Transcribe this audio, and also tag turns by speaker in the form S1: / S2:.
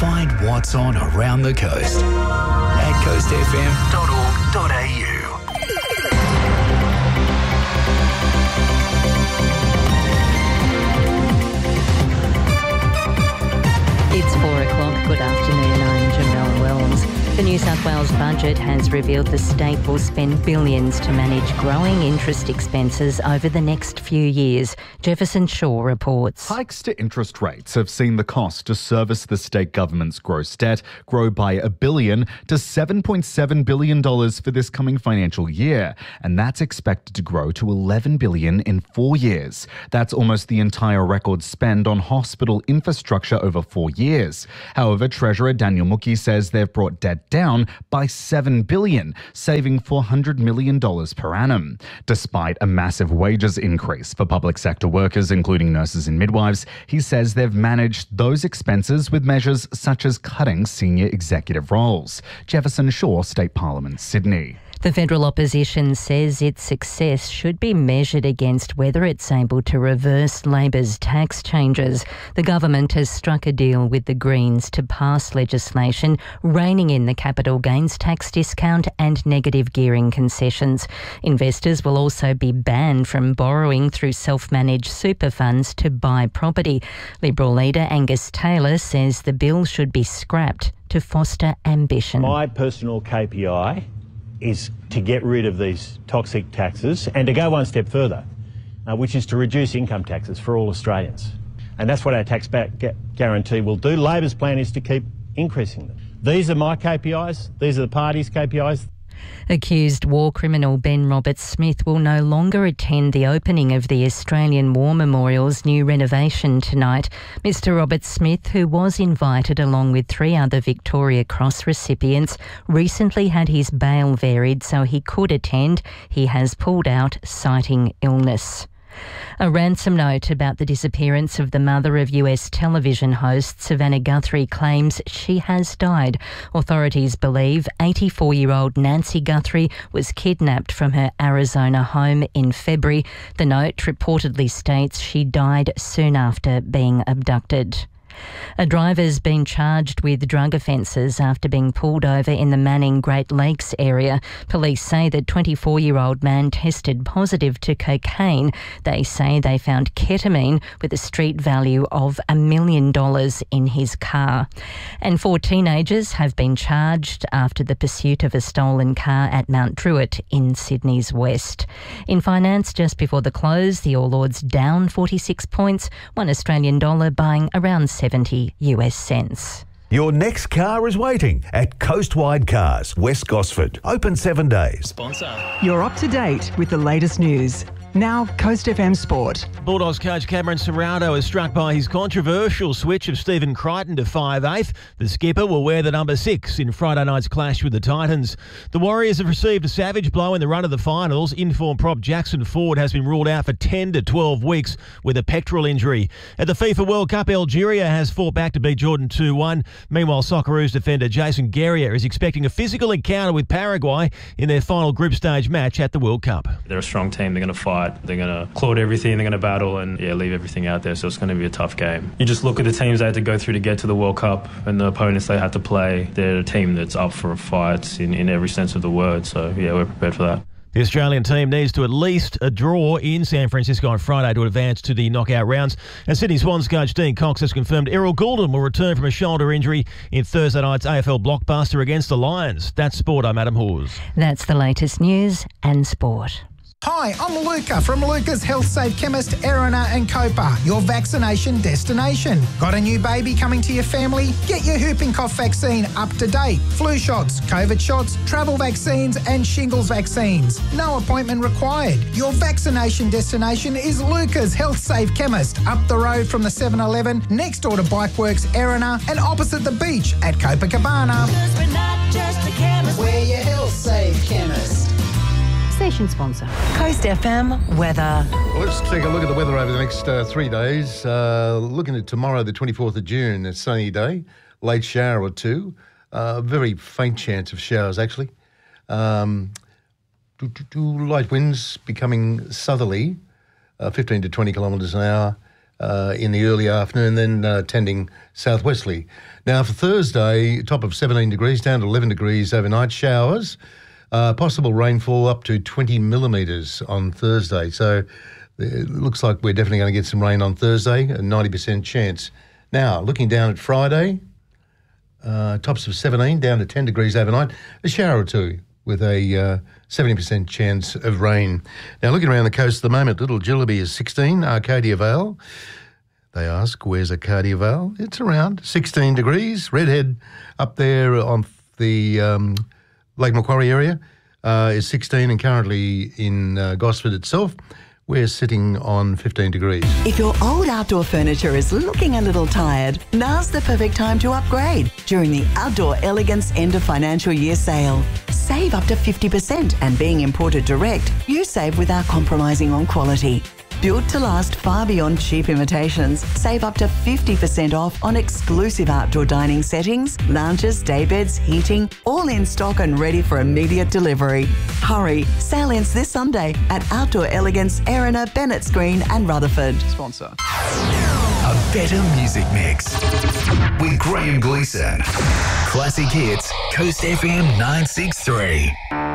S1: Find what's on around the coast at coastfm.org.au.
S2: It's 4 o'clock. Good afternoon. I'm Jamelle Wells. The New South Wales budget has revealed the state will spend billions to manage growing interest expenses over the next few years. Jefferson Shaw reports.
S3: Hikes to interest rates have seen the cost to service the state government's gross debt grow by $1 billion to $7.7 billion for this coming financial year, and that's expected to grow to $11 billion in 4 years. That's almost the entire record spend on hospital infrastructure over 4 years. However, Treasurer Daniel Mookhey says they've brought debt down by $7 billion, saving $400 million per annum. Despite a massive wages increase for public sector workers, including nurses and midwives, he says they've managed those expenses with measures such as cutting senior executive roles. Jefferson Shaw, State Parliament, Sydney.
S2: The federal opposition says its success should be measured against whether it's able to reverse Labor's tax changes. The government has struck a deal with the Greens to pass legislation reining in the capital gains tax discount and negative gearing concessions. Investors will also be banned from borrowing through self-managed super funds to buy property. Liberal leader Angus Taylor says the bill should be scrapped to foster ambition.
S4: My personal KPI is to get rid of these toxic taxes and to go one step further, which is to reduce income taxes for all Australians. And that's what our tax back guarantee will do. Labor's plan is to keep increasing them. These are my KPIs. These are the party's KPIs.
S2: Accused war criminal Ben Roberts-Smith will no longer attend the opening of the Australian War Memorial's new renovation tonight. Mr Roberts-Smith, who was invited along with 3 other Victoria Cross recipients, recently had his bail varied so he could attend. He has pulled out, citing illness. A ransom note about the disappearance of the mother of US television host Savannah Guthrie claims she has died. Authorities believe 84-year-old Nancy Guthrie was kidnapped from her Arizona home in February. The note reportedly states she died soon after being abducted. A driver's been charged with drug offences after being pulled over in the Manning Great Lakes area. Police say the 24-year-old man tested positive to cocaine. They say they found ketamine with a street value of $1 million in his car. And 4 teenagers have been charged after the pursuit of a stolen car at Mount Druitt in Sydney's west. In finance, just before the close, the All Ords down 46 points, $1 Australian buying around 70 US cents.
S5: Your next car is waiting at Coastwide Cars, West Gosford. Open 7 days.
S6: Sponsor.
S7: You're up to date with the latest news. Now, Coast FM Sport.
S6: Bulldogs coach Cameron Ciraldo is struck by his controversial switch of Stephen Crichton to 5'8". The skipper will wear the number 6 in Friday night's clash with the Titans. The Warriors have received a savage blow in the run of the finals. Inform prop Jackson Ford has been ruled out for 10 to 12 weeks with a pectoral injury. At the FIFA World Cup, Algeria has fought back to beat Jordan 2-1. Meanwhile, Socceroos defender Jason Guerrier is expecting a physical encounter with Paraguay in their final group stage match at the World Cup.
S8: They're a strong team. They're going to fight. They're going to claw at everything. They're going to battle and leave everything out there. So it's going to be a tough game. You just look at the teams they had to go through to get to the World Cup and the opponents they had to play. They're a team that's up for a fight in every sense of the word. So, we're prepared for that.
S6: The Australian team needs to at least a draw in San Francisco on Friday to advance to the knockout rounds. And Sydney Swans coach Dean Cox has confirmed Errol Goulden will return from a shoulder injury in Thursday night's AFL blockbuster against the Lions. That's sport. I'm Adam Hawes.
S2: That's the latest news and sport.
S9: Hi, I'm Luca from Luca's Health Safe Chemist, Erina and Copa, your vaccination destination. Got a new baby coming to your family? Get your whooping cough vaccine up to date. Flu shots, COVID shots, travel vaccines and shingles vaccines. No appointment required. Your vaccination destination is Luca's Health Safe Chemist, up the road from the 7-Eleven, next door to Bikeworks, Erina and opposite the beach at Copacabana.
S10: We're not just a chemist.
S9: We're your Health Safe Chemist.
S2: Station sponsor.
S7: Coast FM weather.
S11: Well, let's take a look at the weather over the next 3 days. Looking at tomorrow, the 24th of June, a sunny day, late shower or two. Very faint chance of showers, actually. Light winds becoming southerly, 15 to 20 kilometres an hour. in the early afternoon, then tending southwesterly. Now for Thursday, top of 17 degrees down to 11 degrees overnight, showers. Possible rainfall up to 20 millimetres on Thursday. So it looks like we're definitely going to get some rain on Thursday, a 90% chance. Now, looking down at Friday, tops of 17 down to 10 degrees overnight, a shower or two with a 70% chance of rain. Now, looking around the coast at the moment, Little Jillaby is 16, Arcadia Vale. They ask, where's Arcadia Vale? It's around 16 degrees. Redhead up there on the Lake Macquarie area is 16, and currently in Gosford itself, we're sitting on 15 degrees.
S12: If your old outdoor furniture is looking a little tired, now's the perfect time to upgrade during the Outdoor Elegance End of Financial Year sale. Save up to 50%, and being imported direct, you save without compromising on quality. Built to last far beyond cheap imitations, save up to 50% off on exclusive outdoor dining settings, lounges, daybeds, heating, all in stock and ready for immediate delivery. Hurry, sale ends this Sunday at Outdoor Elegance, Erina, Bennetts Green and Rutherford.
S1: Sponsor. A better music mix with Graham Gleeson. Classic hits, Coast FM 963.